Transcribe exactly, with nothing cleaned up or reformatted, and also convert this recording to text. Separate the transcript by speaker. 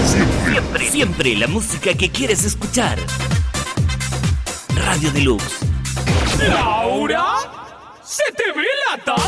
Speaker 1: Siempre, siempre la música que quieres escuchar. Radio Deluxe.
Speaker 2: ¿Laura? ¿Se te ve la